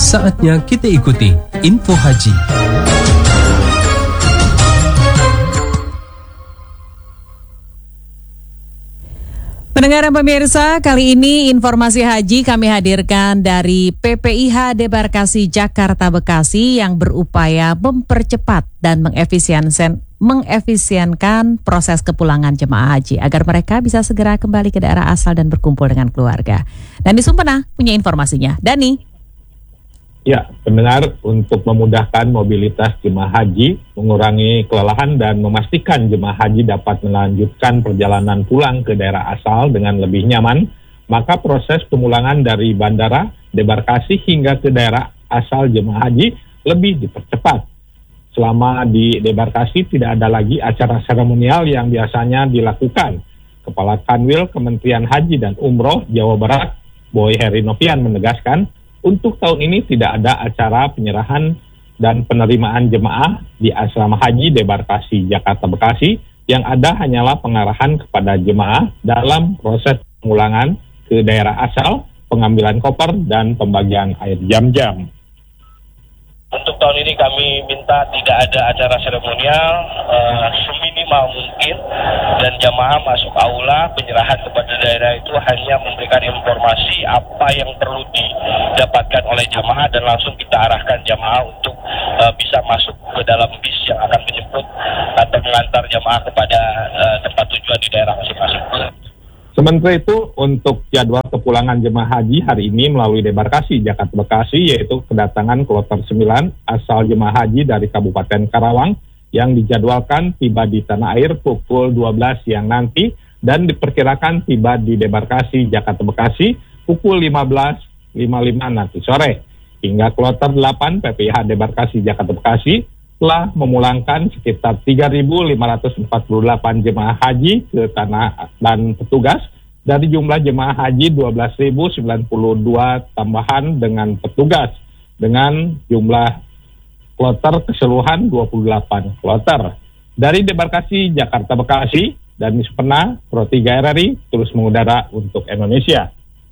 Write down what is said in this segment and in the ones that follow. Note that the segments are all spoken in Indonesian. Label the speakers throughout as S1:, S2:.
S1: Saatnya kita ikuti Info Haji.
S2: Pendengar dan pemirsa, kali ini informasi haji kami hadirkan dari PPIH Debarkasi Jakarta Bekasi yang berupaya mempercepat dan mengefisienkan proses kepulangan jemaah haji agar mereka bisa segera kembali ke daerah asal dan berkumpul dengan keluarga. Dani Sumpena punya informasinya. Dani.
S3: Ya, pendengar, untuk memudahkan mobilitas jemaah haji, mengurangi kelelahan dan memastikan jemaah haji dapat melanjutkan perjalanan pulang ke daerah asal dengan lebih nyaman, maka proses pemulangan dari bandara, debarkasi hingga ke daerah asal jemaah haji lebih dipercepat. Selama di debarkasi tidak ada lagi acara seremonial yang biasanya dilakukan. Kepala Kanwil Kementerian Haji dan Umroh Jawa Barat, Boy Heri Novian menegaskan, untuk tahun ini tidak ada acara penyerahan dan penerimaan jemaah di asrama haji debarkasi Jakarta Bekasi. Yang ada hanyalah pengarahan kepada jemaah dalam proses pemulangan ke daerah asal, pengambilan koper, dan pembagian air jam-jam.
S4: Untuk tahun ini kami minta tidak ada acara seremonial, seminimal mungkin, dan jamaah masuk aula, penyerahan kepada daerah itu hanya memberikan informasi apa yang perlu didapatkan oleh jamaah dan langsung kita arahkan jamaah untuk bisa masuk ke dalam bis yang akan menjemput atau mengantar jamaah kepada tempat tujuan di daerah masing-masing.
S3: Sementara itu, untuk jadwal kepulangan jemaah haji hari ini melalui debarkasi Jakarta Bekasi, yaitu kedatangan kloter 9 asal jemaah haji dari Kabupaten Karawang yang dijadwalkan tiba di tanah air pukul 12 siang nanti dan diperkirakan tiba di debarkasi Jakarta Bekasi pukul 15.55 nanti sore. Hingga kloter 8 PPIH debarkasi Jakarta Bekasi telah memulangkan sekitar 3.548 jemaah haji ke tanah dan petugas dari jumlah jemaah haji 12.092 tambahan dengan petugas dengan jumlah kloter keseluruhan 28 kloter. Dari debarkasi Jakarta Bekasi dan Sumpena, Pro 3 RRI terus mengudara untuk Indonesia.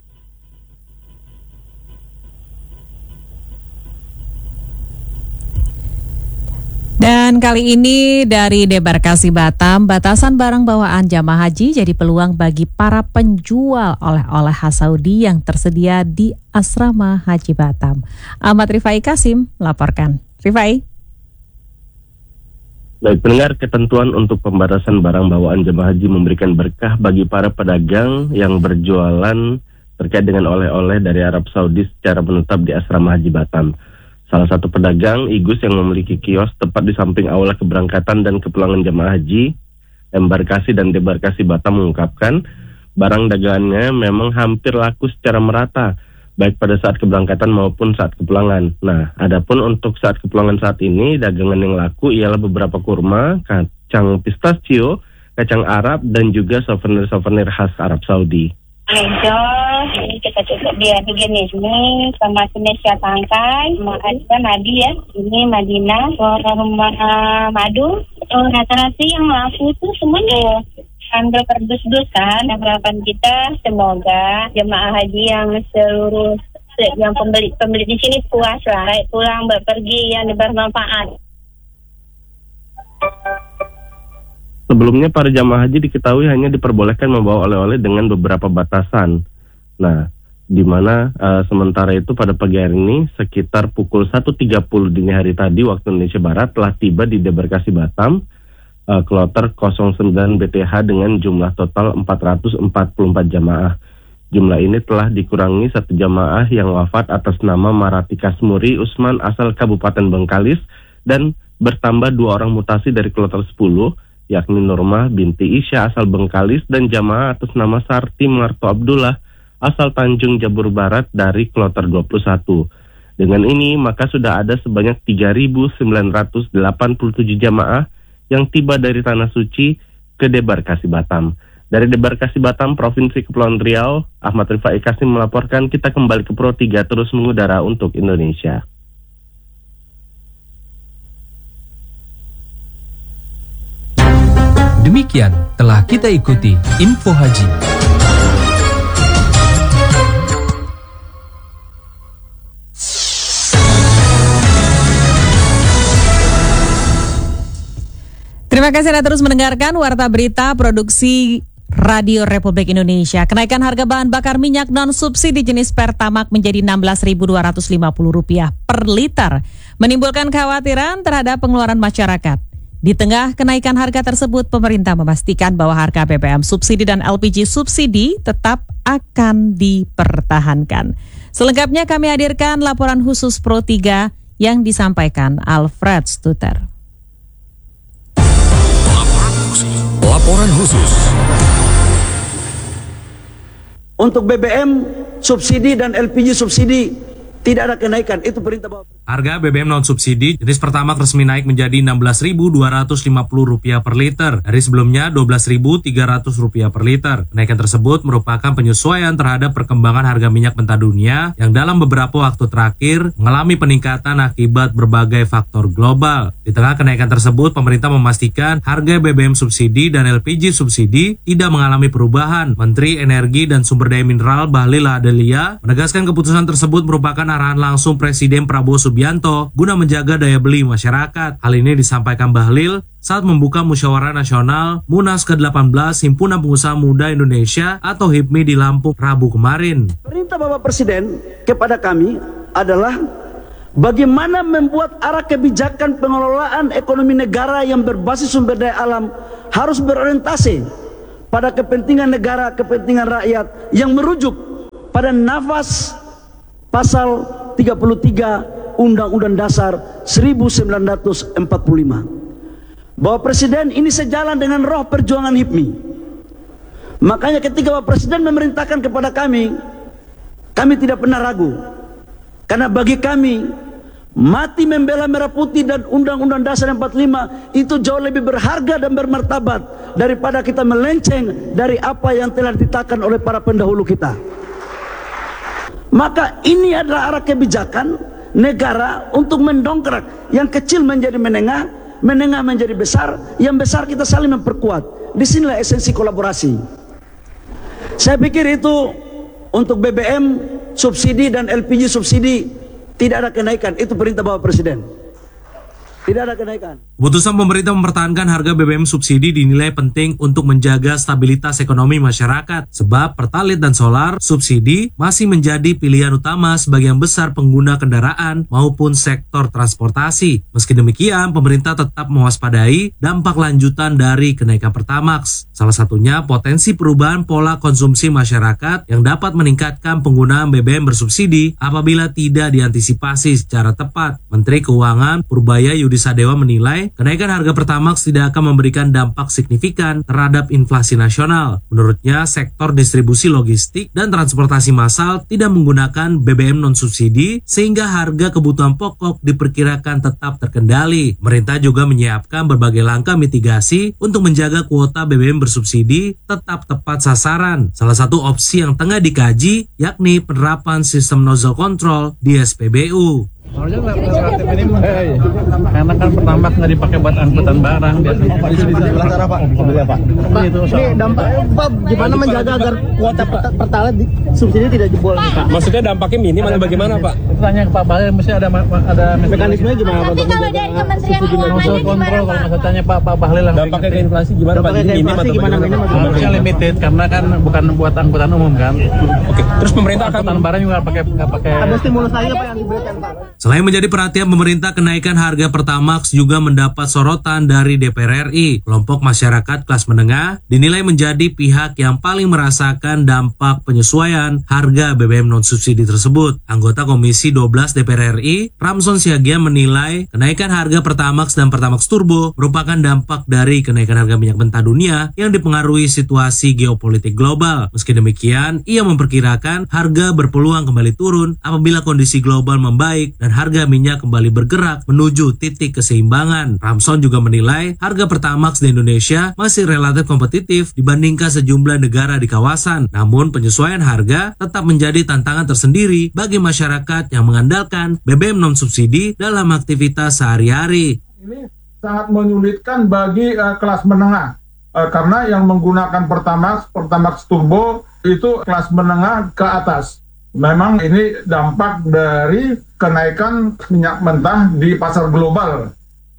S2: Dan kali ini dari debarkasi Batam, batasan barang bawaan jamaah haji jadi peluang bagi para penjual oleh-oleh khas Saudi yang tersedia di asrama haji Batam. Ahmad Rifai Kasim melaporkan. Rifai.
S5: Baik, pendengar, ketentuan untuk pembatasan barang bawaan jemaah haji memberikan berkah bagi para pedagang yang berjualan terkait dengan oleh-oleh dari Arab Saudi secara menetap di asrama haji Batam. Salah satu pedagang, Igus, yang memiliki kios tepat di samping aula keberangkatan dan kepulangan jemaah haji, embarkasi dan debarkasi Batam mengungkapkan, barang dagangannya memang hampir laku secara merata, baik pada saat keberangkatan maupun saat kepulangan. Nah, adapun untuk saat kepulangan saat ini, dagangan yang laku ialah beberapa kurma, kacang pistachio, kacang Arab, dan juga souvenir-souvenir khas Arab Saudi.
S6: Meja, ini kita cukup dia begini ini sama Indonesia tangkai, ada Nadi ya, ini Madinah, rumah madu, rata-rata yang laku tuh semuanya handal kardus-dus kan. Harapan kita semoga jemaah haji yang seluruh yang pembeli di sini puas lah, pulang berpergi yang bermanfaat.
S5: Sebelumnya para jamaah haji diketahui hanya diperbolehkan membawa oleh-oleh dengan beberapa batasan. Nah, di mana sementara itu pada pagi hari ini sekitar pukul 1.30 dini hari tadi waktu Indonesia Barat telah tiba di debarkasi Batam kloter 09 BTH dengan jumlah total 444 jamaah. Jumlah ini telah dikurangi satu jamaah yang wafat atas nama Marati Kasmuri Usman asal Kabupaten Bengkalis dan bertambah 2 orang mutasi dari kloter 10 yakni Nurmah binti Isya asal Bengkalis dan jamaah atas nama Sarti Marto Abdullah asal Tanjung Jabur Barat dari kloter 21. Dengan ini maka sudah ada sebanyak 3.987 jamaah yang tiba dari Tanah Suci ke debarkasi Batam. Dari debarkasi Batam, Provinsi Kepulauan Riau, Ahmad Rifai Kasim melaporkan. Kita kembali ke Pro 3 terus mengudara untuk Indonesia.
S1: Demikian telah kita ikuti Info Haji.
S2: Terima kasih Anda terus mendengarkan Warta Berita Produksi Radio Republik Indonesia. Kenaikan harga bahan bakar minyak non-subsidi jenis Pertamax menjadi Rp16.250 per liter menimbulkan kekhawatiran terhadap pengeluaran masyarakat. Di tengah kenaikan harga tersebut, pemerintah memastikan bahwa harga BBM subsidi dan LPG subsidi tetap akan dipertahankan. Selengkapnya kami hadirkan laporan khusus Pro 3 yang disampaikan Alfred Stuter.
S7: Laporan khusus.
S8: Untuk BBM subsidi dan LPG subsidi tidak ada kenaikan, itu perintah Bapak.
S9: Harga BBM non-subsidi jenis Pertamax resmi naik menjadi Rp16.250 per liter dari sebelumnya Rp12.300 per liter. Kenaikan tersebut merupakan penyesuaian terhadap perkembangan harga minyak mentah dunia yang dalam beberapa waktu terakhir mengalami peningkatan akibat berbagai faktor global. Di tengah kenaikan tersebut, pemerintah memastikan harga BBM subsidi dan LPG subsidi tidak mengalami perubahan. Menteri Energi dan Sumber Daya Mineral Bahlil Lahadalia menegaskan keputusan tersebut merupakan arahan langsung Presiden Prabowo Subianto guna menjaga daya beli masyarakat. Hal ini disampaikan Bahlil saat membuka Musyawarah Nasional Munas ke-18 Himpunan Pengusaha Muda Indonesia atau HIPMI di Lampung Rabu kemarin.
S8: Perintah Bapak Presiden kepada kami adalah bagaimana membuat arah kebijakan pengelolaan ekonomi negara yang berbasis sumber daya alam harus berorientasi pada kepentingan negara, kepentingan rakyat yang merujuk pada nafas Pasal 33 Undang-Undang Dasar 1945. Bahwa Presiden ini sejalan dengan roh perjuangan HIPMI. Makanya ketika Bapak Presiden memerintahkan kepada kami tidak pernah ragu. Karena bagi kami, mati membela merah putih dan Undang-Undang Dasar 45 itu jauh lebih berharga dan bermartabat daripada kita melenceng dari apa yang telah ditetapkan oleh para pendahulu kita. Maka ini adalah arah kebijakan negara untuk mendongkrak yang kecil menjadi menengah, menengah menjadi besar, yang besar kita saling memperkuat. Disinilah esensi kolaborasi. Saya pikir itu untuk BBM subsidi dan LPG subsidi tidak ada kenaikan. Itu perintah Bapak Presiden. Tidak ada kenaikan.
S9: Keputusan pemerintah mempertahankan harga BBM subsidi dinilai penting untuk menjaga stabilitas ekonomi masyarakat. Sebab Pertalite dan solar subsidi masih menjadi pilihan utama sebagian besar pengguna kendaraan maupun sektor transportasi. Meski demikian, pemerintah tetap mewaspadai dampak lanjutan dari kenaikan Pertamax. Salah satunya potensi perubahan pola konsumsi masyarakat yang dapat meningkatkan penggunaan BBM bersubsidi apabila tidak diantisipasi secara tepat. Menteri Keuangan Purbaya Yudisadewa menilai kenaikan harga Pertamax tidak akan memberikan dampak signifikan terhadap inflasi nasional. Menurutnya, sektor distribusi logistik dan transportasi massal tidak menggunakan BBM non-subsidi sehingga harga kebutuhan pokok diperkirakan tetap terkendali. Pemerintah juga menyiapkan berbagai langkah mitigasi untuk menjaga kuota BBM bersubsidi tetap tepat sasaran. Salah satu opsi yang tengah dikaji yakni penerapan sistem nozzle control di SPBU.
S10: Harusnya relatif ini karena kan Pertamax nggak dipakai buat angkutan barang biasanya.
S11: Di sebelah sana Pak, mobilnya Pak. Ini dampak Pak, gimana menjaga agar kuota Pertalite subsidi tidak jebol nih Pak?
S12: Maksudnya dampaknya minim atau bagaimana Pak?
S10: Tanya ke Pak Bahlil, mesti ada
S11: mekanismenya gimana Pak untuk menjaga subsidi dan
S10: kontrol kalau maksud tanya Pak Bahlil lah.
S12: Dampaknya ke inflasi gimana Pak?
S11: Minim atau bagaimana?
S10: Harusnya limited karena kan bukan buat angkutan umum kan.
S12: Oke. Terus pemerintah akan
S10: angkutan barang juga nggak pakai.
S11: Ada stimulus lain apa yang diberikan Pak?
S9: Selain menjadi perhatian pemerintah, kenaikan harga Pertamax juga mendapat sorotan dari DPR RI. Kelompok masyarakat kelas menengah dinilai menjadi pihak yang paling merasakan dampak penyesuaian harga BBM non-subsidi tersebut. Anggota Komisi 12 DPR RI, Ramson Siagian menilai kenaikan harga Pertamax dan Pertamax Turbo merupakan dampak dari kenaikan harga minyak mentah dunia yang dipengaruhi situasi geopolitik global. Meski demikian, ia memperkirakan harga berpeluang kembali turun apabila kondisi global membaik dan harga minyak kembali bergerak menuju titik keseimbangan. Ramson juga menilai harga Pertamax di Indonesia masih relatif kompetitif dibandingkan sejumlah negara di kawasan. Namun penyesuaian harga tetap menjadi tantangan tersendiri bagi masyarakat yang mengandalkan BBM non-subsidi dalam aktivitas sehari-hari.
S13: Ini sangat menyulitkan bagi kelas menengah karena yang menggunakan Pertamax Turbo itu kelas menengah ke atas. Memang ini dampak dari kenaikan minyak mentah di pasar global.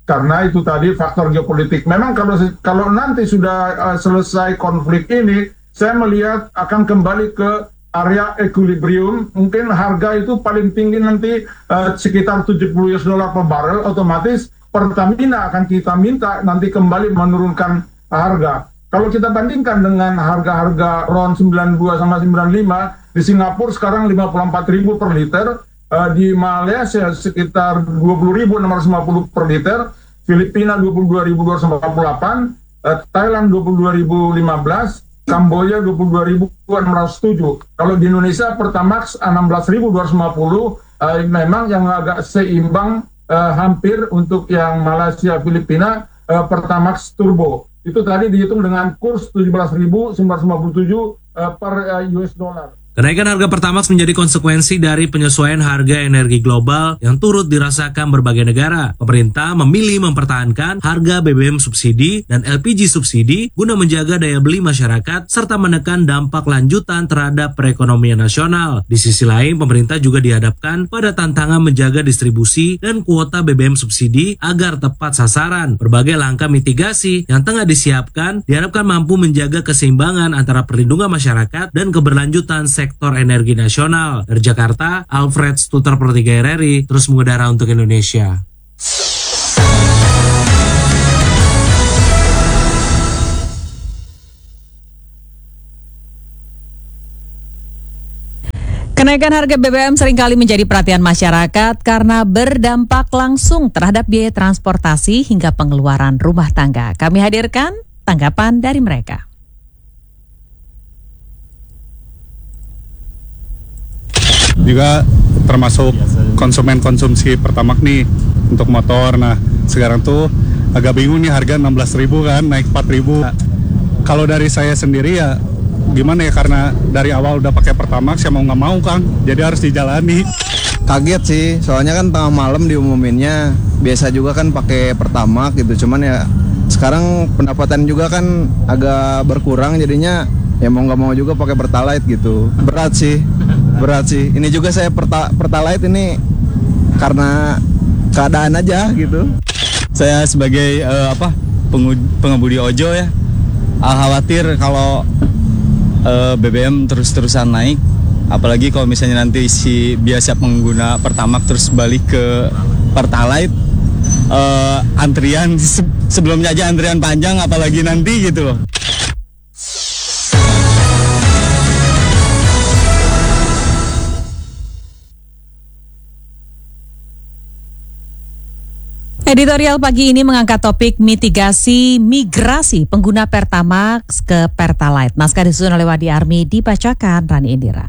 S13: karena itu tadi faktor geopolitik. Memang kalau nanti sudah selesai konflik ini, saya melihat akan kembali ke area equilibrium. Mungkin harga itu paling tinggi nanti sekitar $70 per barrel. Otomatis Pertamina akan kita minta nanti kembali menurunkan harga. Kalau kita bandingkan dengan harga-harga RON 92 sama 95, di Singapura sekarang 54.000 per liter, di Malaysia sekitar 20.650 per liter, Filipina 22.248, Thailand 22.015, Kamboja 22.607. Kalau di Indonesia Pertamax 16.250, memang yang agak seimbang hampir untuk yang Malaysia Filipina Pertamax Turbo. Itu tadi dihitung dengan kurs 17.957 per US dollar.
S9: Kenaikan harga Pertamax menjadi konsekuensi dari penyesuaian harga energi global yang turut dirasakan berbagai negara. Pemerintah memilih mempertahankan harga BBM subsidi dan LPG subsidi guna menjaga daya beli masyarakat serta menekan dampak lanjutan terhadap perekonomian nasional. Di sisi lain, pemerintah juga dihadapkan pada tantangan menjaga distribusi dan kuota BBM subsidi agar tepat sasaran. Berbagai langkah mitigasi yang tengah disiapkan diharapkan mampu menjaga keseimbangan antara perlindungan masyarakat dan keberlanjutan sektor energi nasional. Dari Jakarta, Alfred Stuter per 3 RRI terus mengudara untuk Indonesia.
S2: Kenaikan harga BBM seringkali menjadi perhatian masyarakat karena berdampak langsung terhadap biaya transportasi hingga pengeluaran rumah tangga. Kami hadirkan tanggapan dari mereka.
S14: Juga termasuk konsumen konsumsi Pertamax nih untuk motor. Nah sekarang tuh agak bingung nih, harga 16.000 kan naik 4.000. Kalau dari saya sendiri ya gimana ya, karena dari awal udah pakai Pertamax ya mau nggak mau Kang, jadi harus dijalani.
S15: Kaget sih, soalnya kan tengah malam diumuminnya, biasa juga kan pakai Pertamax gitu, cuman ya sekarang pendapatan juga kan agak berkurang, jadinya ya mau nggak mau juga pakai Pertalite gitu. Berat sih. Ini juga saya Pertalite ini karena keadaan aja gitu.
S16: Saya sebagai pengemudi ojol ya, khawatir kalau BBM terus-terusan naik. Apalagi kalau misalnya nanti si biasa pengguna Pertamax terus balik ke Pertalite, antrian sebelumnya aja antrian panjang, apalagi nanti gitu loh.
S2: Editorial pagi ini mengangkat topik mitigasi migrasi pengguna Pertamax ke Pertalite. Naskah disusun oleh Wadi Armi, dibacakan Rani Indira.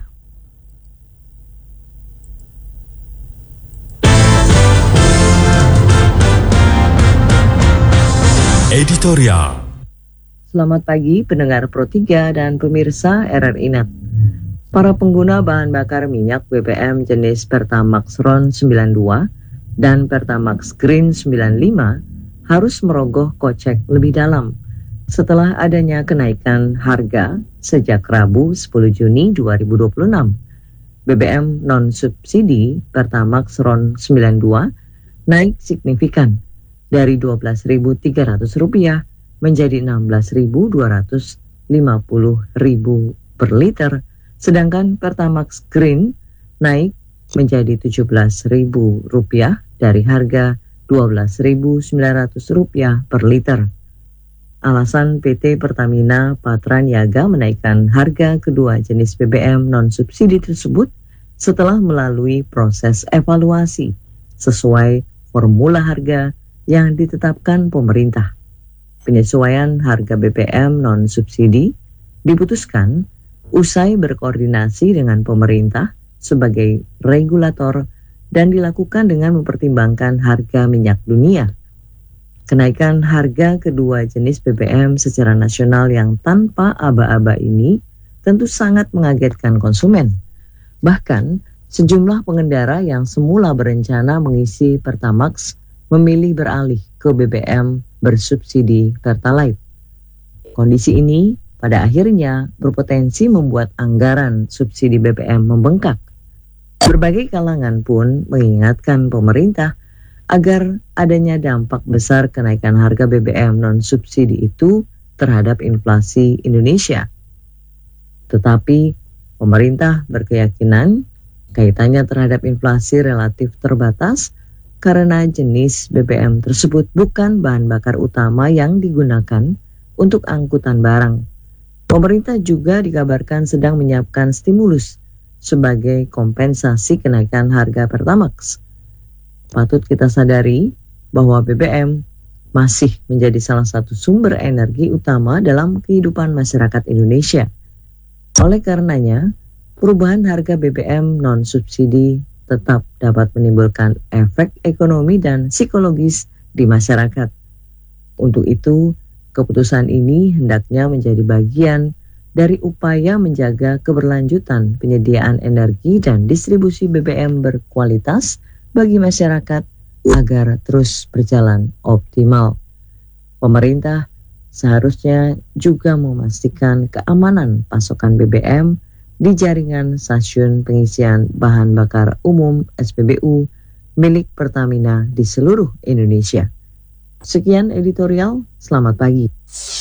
S7: Editorial.
S17: Selamat pagi pendengar Pro 3 dan pemirsa RRI Net. Para pengguna bahan bakar minyak BBM jenis Pertamax RON 92 dan Pertamax Green 95 harus merogoh kocek lebih dalam setelah adanya kenaikan harga sejak Rabu 10 Juni 2026. BBM non-subsidi Pertamax RON 92 naik signifikan dari Rp12.300 menjadi Rp16.250 per liter, sedangkan Pertamax Green naik menjadi Rp17.000 dari harga Rp12.900 per liter. Alasan PT Pertamina Patraniaga menaikkan harga kedua jenis BBM non-subsidi tersebut setelah melalui proses evaluasi sesuai formula harga yang ditetapkan pemerintah. Penyesuaian harga BBM non-subsidi diputuskan usai berkoordinasi dengan pemerintah sebagai regulator dan dilakukan dengan mempertimbangkan harga minyak dunia. Kenaikan harga kedua jenis BBM secara nasional yang tanpa aba-aba ini tentu sangat mengagetkan konsumen. Bahkan, sejumlah pengendara yang semula berencana mengisi Pertamax memilih beralih ke BBM bersubsidi Pertalite. Kondisi ini pada akhirnya berpotensi membuat anggaran subsidi BBM membengkak. Berbagai kalangan pun mengingatkan pemerintah agar adanya dampak besar kenaikan harga BBM non-subsidi itu terhadap inflasi Indonesia. Tetapi pemerintah berkeyakinan kaitannya terhadap inflasi relatif terbatas karena jenis BBM tersebut bukan bahan bakar utama yang digunakan untuk angkutan barang. Pemerintah juga dikabarkan sedang menyiapkan stimulus sebagai kompensasi kenaikan harga Pertamax. Patut kita sadari bahwa BBM masih menjadi salah satu sumber energi utama dalam kehidupan masyarakat Indonesia. Oleh karenanya, perubahan harga BBM non-subsidi tetap dapat menimbulkan efek ekonomi dan psikologis di masyarakat. Untuk itu, keputusan ini hendaknya menjadi bagian dari upaya menjaga keberlanjutan penyediaan energi dan distribusi BBM berkualitas bagi masyarakat agar terus berjalan optimal. Pemerintah seharusnya juga memastikan keamanan pasokan BBM di jaringan stasiun pengisian bahan bakar umum SPBU milik Pertamina di seluruh Indonesia. Sekian editorial, selamat pagi.